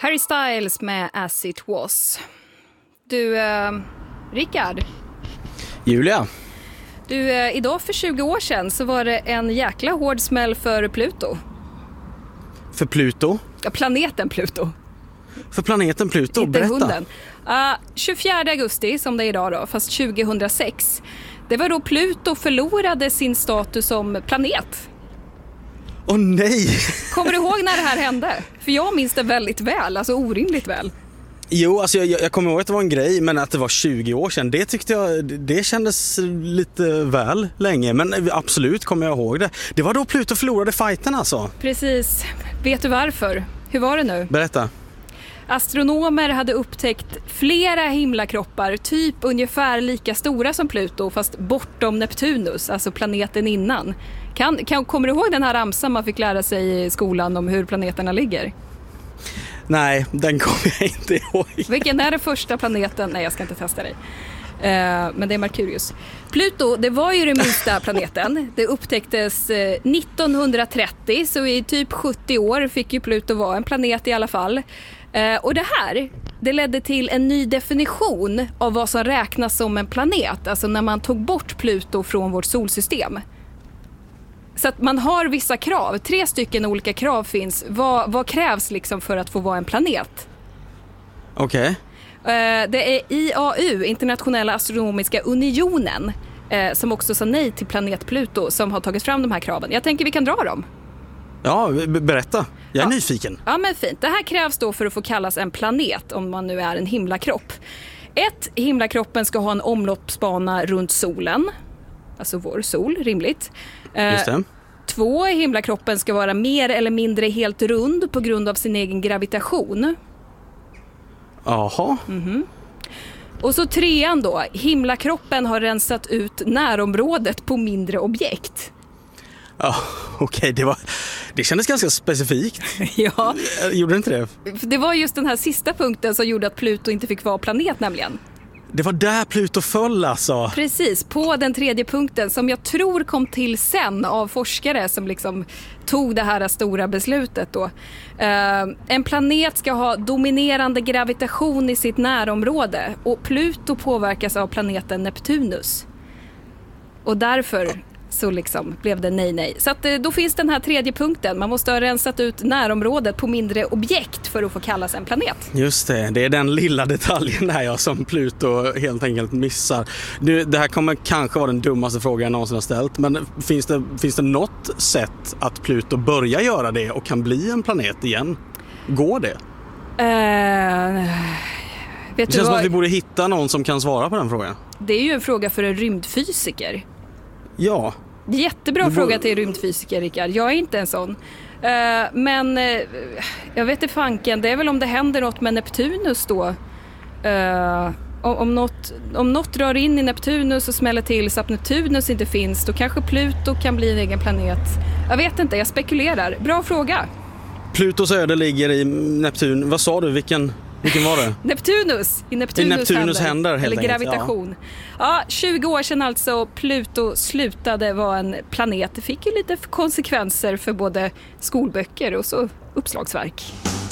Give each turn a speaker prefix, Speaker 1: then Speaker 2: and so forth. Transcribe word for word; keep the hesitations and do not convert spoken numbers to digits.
Speaker 1: Harry Styles med As It Was. Du, eh, Rickard.
Speaker 2: Julia.
Speaker 1: Du, eh, idag för tjugo år sedan så var det en jäkla hård smäll för Pluto.
Speaker 2: För Pluto?
Speaker 1: Ja, planeten Pluto.
Speaker 2: För planeten Pluto,
Speaker 1: Inte
Speaker 2: berätta.
Speaker 1: hunden. Uh, tjugofjärde augusti, som det är idag då, fast tjugohundrasex. Det var då Pluto förlorade sin status som planet.
Speaker 2: Åh oh, nej!
Speaker 1: Kommer du ihåg när det här hände? För jag minns det väldigt väl, alltså orimligt väl.
Speaker 2: Jo, alltså jag, jag kommer ihåg att det var en grej, men att det var tjugo år sedan, det tyckte jag, det kändes lite väl länge, men absolut kommer jag ihåg det. Det var då Pluto förlorade fighten alltså.
Speaker 1: Precis. Vet du varför? Hur var det nu?
Speaker 2: Berätta.
Speaker 1: Astronomer hade upptäckt flera himlakroppar, typ ungefär lika stora som Pluto, fast bortom Neptunus, alltså planeten innan. Kan, kan, kommer du ihåg den här ramsan man fick lära sig i skolan om hur planeterna ligger?
Speaker 2: Nej, den kommer jag inte ihåg.
Speaker 1: Vilken är den första planeten? Nej, jag ska inte testa dig. Uh, men det är Merkurius. Pluto, det var ju den minsta planeten. Det upptäcktes uh, nittonhundratrettio, så i typ sjuttio år fick ju Pluto vara en planet i alla fall. Uh, och det här, det ledde till en ny definition av vad som räknas som en planet. Alltså när man tog bort Pluto från vårt solsystem. Så att man har vissa krav. Tre stycken olika krav finns. Vad, vad krävs liksom för att få vara en planet?
Speaker 2: Okej. Okay.
Speaker 1: Det är I A U, Internationella Astronomiska Unionen, som också sa nej till planet Pluto, som har tagit fram de här kraven. Jag tänker vi kan dra dem.
Speaker 2: Ja, berätta. Jag är
Speaker 1: ja.
Speaker 2: nyfiken.
Speaker 1: Ja, men fint. Det här krävs då för att få kallas en planet, om man nu är en himlakropp. Ett, himlakroppen ska ha en omloppsbana runt solen. Alltså vår sol, rimligt.
Speaker 2: Just det.
Speaker 1: Två, himlakroppen ska vara mer eller mindre helt rund på grund av sin egen gravitation.
Speaker 2: Jaha.
Speaker 1: Mm-hmm. Och så trean då, himlakroppen har rensat ut närområdet på mindre objekt.
Speaker 2: Ja, okej, okay. det var det kändes ganska specifikt.
Speaker 1: Ja.
Speaker 2: Gjorde inte det?
Speaker 1: Det var just den här sista punkten som gjorde att Pluto inte fick vara planet nämligen.
Speaker 2: Det var där Pluto föll alltså.
Speaker 1: Precis, på den tredje punkten som jag tror kom till sen av forskare som liksom tog det här stora beslutet då. Uh, en planet ska ha dominerande gravitation i sitt närområde och Pluto påverkas av planeten Neptunus. Och därför så liksom blev det nej nej. Så att, då finns den här tredje punkten. Man måste ha rensat ut närområdet på mindre objekt för att få kallas en planet.
Speaker 2: Just det, det är den lilla detaljen där jag som Pluto helt enkelt missar. Nu, det här kommer kanske vara den dummaste frågan jag någonsin har ställt. Men finns det, finns det något sätt att Pluto börjar göra det och kan bli en planet igen? Går det?
Speaker 1: Uh, vet
Speaker 2: det känns
Speaker 1: vad?
Speaker 2: som att vi borde hitta någon som kan svara på den frågan.
Speaker 1: Det är ju en fråga för en rymdfysiker.
Speaker 2: Ja.
Speaker 1: Jättebra
Speaker 2: får...
Speaker 1: fråga till rymdfysiker, Rickard. Jag är inte en sån. Uh, men uh, jag vet inte fanken. Det är väl om det händer något med Neptunus då. Uh, om, om, något, om något drar in i Neptunus och smäller till så att Neptunus inte finns, då kanske Pluto kan bli en egen planet. Jag vet inte, jag spekulerar. Bra fråga.
Speaker 2: Plutos öde ligger i Neptun. Vad sa du? Vilken... Vilken var det?
Speaker 1: Neptunus. I Neptunus,
Speaker 2: I Neptunus händer. händer helt
Speaker 1: eller
Speaker 2: enkelt,
Speaker 1: gravitation. Ja. ja, tjugo år sedan alltså Pluto slutade vara en planet. Det fick ju lite konsekvenser för både skolböcker och så uppslagsverk.